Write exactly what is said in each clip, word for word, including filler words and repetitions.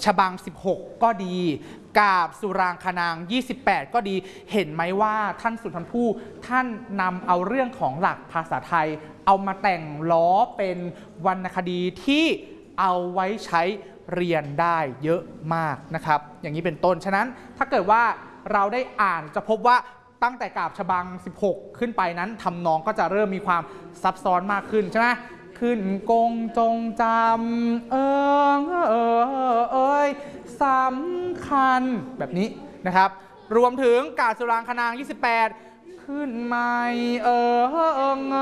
ฉบังสิบหกก็ดีกาบสุรางคนางยี่สิบแปดก็ดีเห็นไหมว่าท่านสุนทรภู่ท่านนำเอาเรื่องของหลักภาษาไทยเอามาแต่งล้อเป็นวรรณคดีที่เอาไว้ใช้เรียนได้เยอะมากนะครับอย่างนี้เป็นต้นฉะนั้นถ้าเกิดว่าเราได้อ่านจะพบว่าตั้งแต่กาบฉบังสิบหกขึ้นไปนั้นทำนองก็จะเริ่มมีความซับซ้อนมากขึ้นใช่ไหมขึ้นกงจงจำเอิงเออเอ้ยสำคัญแบบนี้นะครับรวมถึงกาบสุรางคนางยี่สิบแปดขึ้นใหม่เออเออเออเอ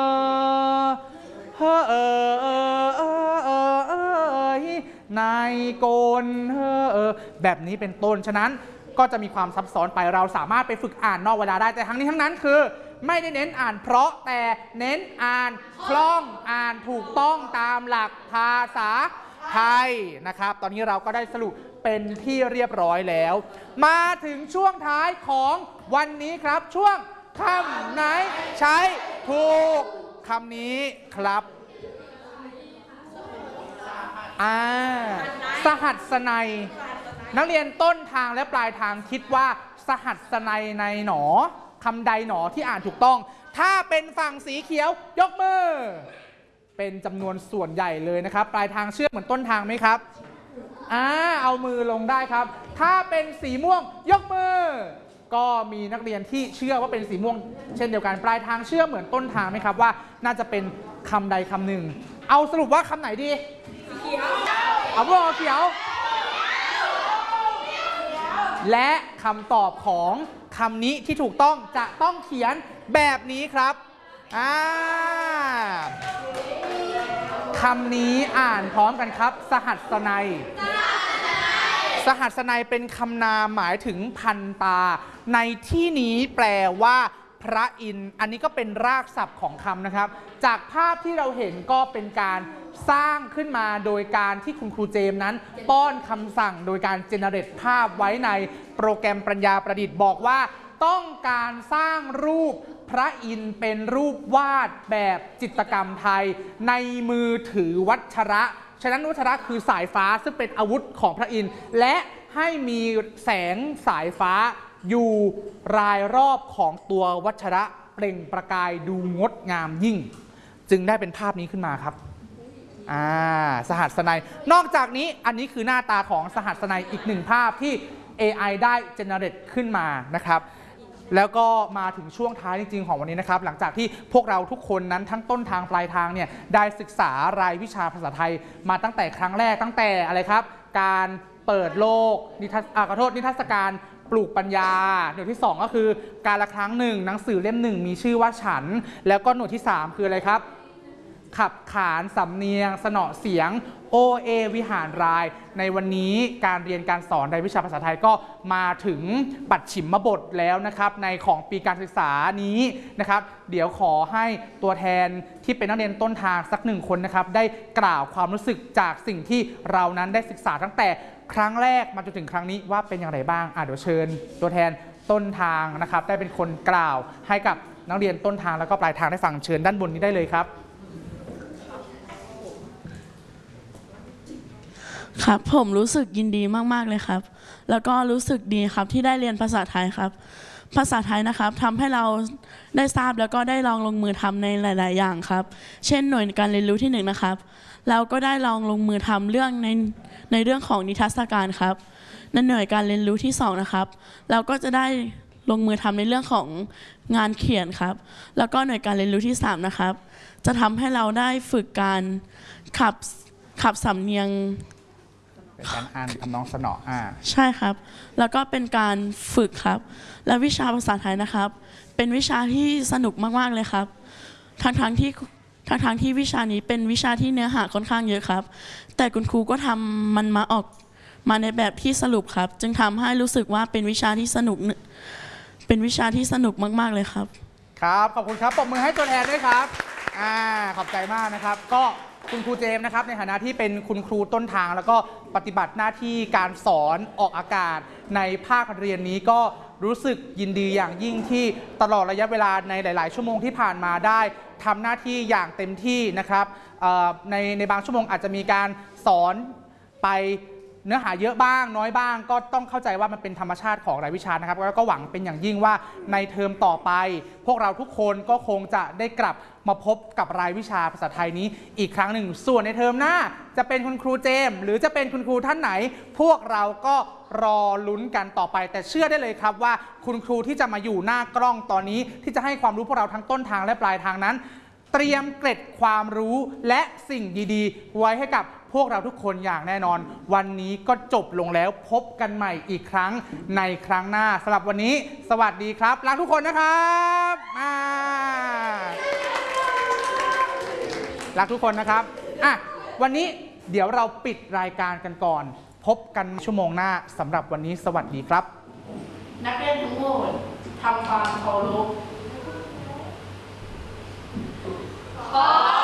อเออเออเออเออเออนายโกนเออแบบนี้เป็นต้นฉะนั้นก็จะมีความซับซ้อนไปเราสามารถไปฝึกอ่านนอกเวลาได้แต่ทั้งนี้ทั้งนั้นคือไม่ได้เน้นอ่านเพราะแต่เน้นอ่านคล่องอ่านถูกต้องตามหลักภาษาไทยนะครับตอนนี้เราก็ได้สรุปเป็นที่เรียบร้อยแล้วมาถึงช่วงท้ายของวันนี้ครับช่วงคำไหนใช้ถูกคำนี้ครับอ่าสหัสนัยนักเรียนต้นทางและปลายทางคิดว่าสหัสนัยในหนอคำใดหนอที่อ่านถูกต้องถ้าเป็นฝั่งสีเขียวยกมือเป็นจำนวนส่วนใหญ่เลยนะครับปลายทางเชื่อเหมือนต้นทางไหมครับอ่าเอามือลงได้ครับถ้าเป็นสีม่วงยกมือก็มีนักเรียนที่เชื่อว่าเป็นสีม่วงเช่นเดียวกันปลายทางเชื่อเหมือนต้นทางไหมครับว่าน่าจะเป็นคำใดคำหนึ่งเอาสรุปว่าคำไหนดีสีเขียวเอาม่วงเอาเขียวและคำตอบของคำนี้ที่ถูกต้องจะต้องเขียนแบบนี้ครับอ่าคำนี้อ่านพร้อมกันครับสหัสนัยสหัสนัยเป็นคำนามหมายถึงพันตาในที่นี้แปลว่าพระอินทร์อันนี้ก็เป็นรากศัพท์ของคำนะครับจากภาพที่เราเห็นก็เป็นการสร้างขึ้นมาโดยการที่คุณครูเจมส์นั้นป้อนคำสั่งโดยการเจเนเรตภาพไว้ในโปรแกรมปัญญาประดิษฐ์บอกว่าต้องการสร้างรูปพระอินทร์เป็นรูปวาดแบบจิตรกรรมไทยในมือถือวัชระฉะนั้นวัชระคือสายฟ้าซึ่งเป็นอาวุธของพระอินทร์และให้มีแสงสายฟ้าอยู่รายรอบของตัววัชระเปล่งประกายดูงดงามยิ่งจึงได้เป็นภาพนี้ขึ้นมาครับอ่าสหัสนัยนอกจากนี้อันนี้คือหน้าตาของสหัสนัยอีกหนึ่งภาพที่ เอ ไอ ได้เจเนเรตขึ้นมานะครับแล้วก็มาถึงช่วงท้ายจริงๆของวันนี้นะครับหลังจากที่พวกเราทุกคนนั้นทั้งต้นทางปลายทางเนี่ยได้ศึกษารายวิชาภาษาไทยมาตั้งแต่ครั้งแรกตั้งแต่อะไรครับการเปิดโลกนิทรรศขอโทษนิทรรศการปลูกปัญญาหน่วยที่สองก็คือการละครั้งหนึ่งหนังสือเล่มหนึ่งมีชื่อว่าฉันแล้วก็หน่วยที่สามคืออะไรครับขับขานสำเนียงสนอเสียงโอเอวิหารรายในวันนี้การเรียนการสอนในวิชาภาษาไทยก็มาถึงปัดฉิมบทแล้วนะครับในของปีการศึกษานี้นะครับเดี๋ยวขอให้ตัวแทนที่เป็นนักเรียนต้นทางสักหนึ่งคนนะครับได้กล่าวความรู้สึกจากสิ่งที่เรานั้นได้ศึกษาตั้งแต่ครั้งแรกมาจนถึงครั้งนี้ว่าเป็นอย่างไรบ้างอ่ะเดี๋ยวเชิญตัวแทนต้นทางนะครับได้เป็นคนกล่าวให้กับนักเรียนต้นทางแล้วก็ปลายทางได้ฟังเชิญด้านบนนี้ได้เลยครับครับผมรู้สึกยินดีมากๆเลยครับแล้วก็รู้สึกดีครับที่ได้เรียนภาษาไทยครับภาษาไทยนะครับทำให้เราได้ทราบแล้วก็ได้ลองลงมือทำในหลายๆอย่างครับเช่นหน่วยการเรียนรู้ที่หนึ่งนะครับเราก็ได้ลองลงมือทำเรื่องในในเรื่องของนิทรรศการครับในหน่วยการเรียนรู้ที่สองนะครับเราก็จะได้ลงมือทำในเรื่องของงานเขียนครับแล้วก็หน่วยการเรียนรู้ที่สามนะครับจะทำให้เราได้ฝึกการขับขับสำเนียงเป็นการอ่านทำนองสนออ่าใช่ครับแล้วก็เป็นการฝึกครับและวิชาภาษาไทยนะครับเป็นวิชาที่สนุกมากๆเลยครับทั้งทั้งที่ทั้งทั้งที่วิชานี้เป็นวิชาที่เนื้อหาค่อนข้างเยอะครับแต่คุณครูก็ทำมันมาออกมาในแบบที่สรุปครับจึงทำให้รู้สึกว่าเป็นวิชาที่สนุกเป็นวิชาที่สนุกมากๆเลยครับครับขอบคุณครับปรบมือให้ตัวแทนด้วยครับอ่าขอบใจมากนะครับก็คุณครูเจมส์นะครับในฐานะที่เป็นคุณครูต้นทางแล้วก็ปฏิบัติหน้าที่การสอนออกอากาศในภาคเรียนนี้ก็รู้สึกยินดีอย่างยิ่งที่ตลอดระยะเวลาในหลายๆชั่วโมงที่ผ่านมาได้ทำหน้าที่อย่างเต็มที่นะครับในในบางชั่วโมงอาจจะมีการสอนไปเนื้อหาเยอะบ้างน้อยบ้างก็ต้องเข้าใจว่ามันเป็นธรรมชาติของรายวิชานะครับแล้วก็หวังเป็นอย่างยิ่งว่าในเทอมต่อไปพวกเราทุกคนก็คงจะได้กลับมาพบกับรายวิชาภาษาไทยนี้อีกครั้งหนึ่งส่วนในเทอมหน้าจะเป็นคุณครูเจมส์หรือจะเป็นคุณครูท่านไหนพวกเราก็รอลุ้นกันต่อไปแต่เชื่อได้เลยครับว่าคุณครูที่จะมาอยู่หน้ากล้องตอนนี้ที่จะให้ความรู้พวกเราทั้งต้นทางและปลายทางนั้นเตรียมเกร็ดความรู้และสิ่งดีๆไว้ให้กับพวกเราทุกคนอย่างแน่นอนวันนี้ก็จบลงแล้วพบกันใหม่อีกครั้งในครั้งหน้าสำหรับวันนี้สวัสดีครับรักทุกคนนะครับรักทุกคนนะครับอ่ะวันนี้เดี๋ยวเราปิดรายการกันก่อนพบกันชั่วโมงหน้าสำหรับวันนี้สวัสดีครับนักเรียนทั้งหมดทำความเคารพ